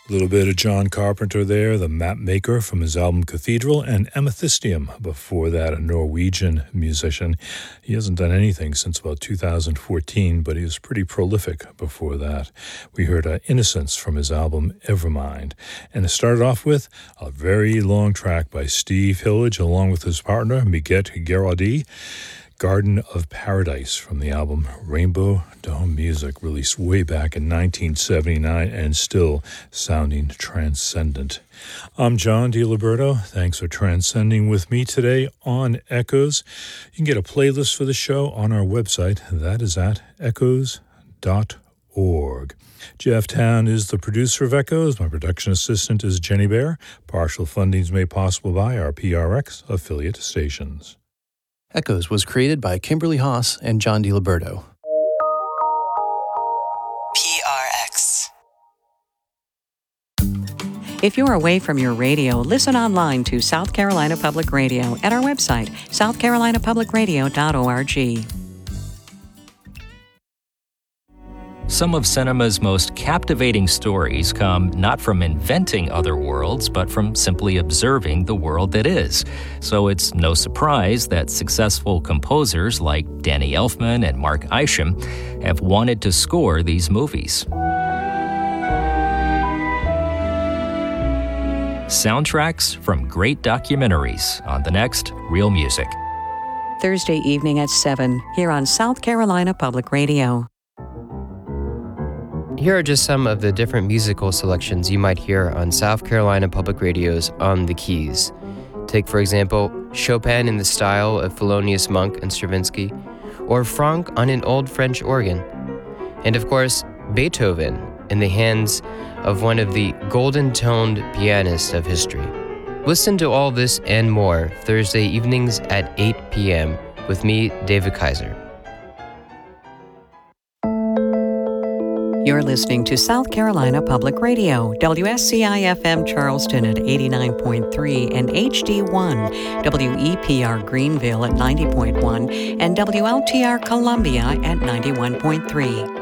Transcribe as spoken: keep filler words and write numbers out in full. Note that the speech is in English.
A little bit of John Carpenter there, the map maker from his album Cathedral, and Amethystium before that, a Norwegian musician. He hasn't done anything since about two thousand fourteen, but he was pretty prolific before that. We heard uh, Innocence from his album Evermind. And it started off with a very long track by Steve Hillage along with his partner, Miguel Gerardi, Garden of Paradise from the album Rainbow Dome Music, released way back in nineteen seventy-nine and still sounding transcendent. I'm John DiLiberto. Thanks for transcending with me today on Echoes. You can get a playlist for the show on our website. That is at echoes dot org. Jeff Town is the producer of Echoes. My production assistant is Jenny Bear. Partial funding is made possible by our P R X affiliate stations. Echoes was created by Kimberly Haas and John DiLiberto. P R X. If you're away from your radio, listen online to South Carolina Public Radio at our website, south carolina public radio dot org. Some of cinema's most captivating stories come not from inventing other worlds, but from simply observing the world that is. So it's no surprise that successful composers like Danny Elfman and Mark Isham have wanted to score these movies. Soundtracks from great documentaries on the next Real Music. Thursday evening at seven, here on South Carolina Public Radio. Here are just some of the different musical selections you might hear on South Carolina Public Radio's On the Keys. Take, for example, Chopin in the style of Thelonious Monk and Stravinsky, or Franck on an old French organ. And of course, Beethoven in the hands of one of the golden-toned pianists of history. Listen to all this and more Thursday evenings at eight p.m. with me, David Kaiser. You're listening to South Carolina Public Radio, W S C I F M Charleston at eighty-nine point three and H D one, W E P R Greenville at ninety point one, and W L T R Columbia at ninety-one point three.